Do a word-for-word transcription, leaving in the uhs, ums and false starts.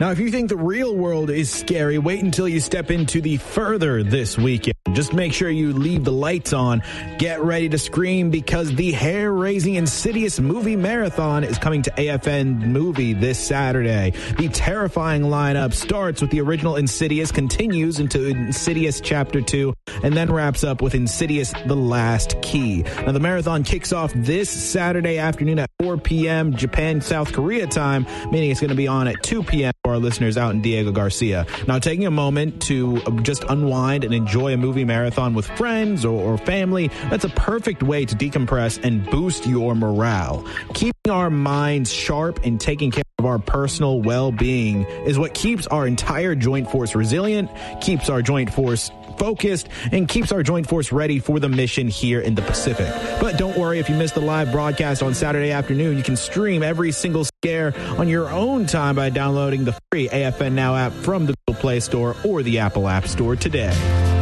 Now, if you think the real world is scary, wait until you step into the Further this weekend. Just make sure you leave the lights on. Get ready to scream because the hair-raising Insidious movie marathon is coming to A F N Movie this Saturday. The terrifying lineup starts with the original Insidious, continues into Insidious Chapter two, and then wraps up with Insidious The Last Key. Now, the marathon kicks off this Saturday afternoon at four p.m. Japan, South Korea time, meaning it's going to be on at two p.m. for our listeners out in Diego Garcia. Now, taking a moment to just unwind and enjoy a movie marathon with friends or, or family, that's a perfect way to decompress and boost your morale. Keeping our minds sharp and taking care of our personal well-being is what keeps our entire joint force resilient, keeps our joint force focused, and keeps our joint force ready for the mission here in the Pacific. But don't worry, if you missed the live broadcast on Saturday afternoon, you can stream every single scare on your own time by downloading the free A F N Now app from the Google Play Store or the Apple App Store today.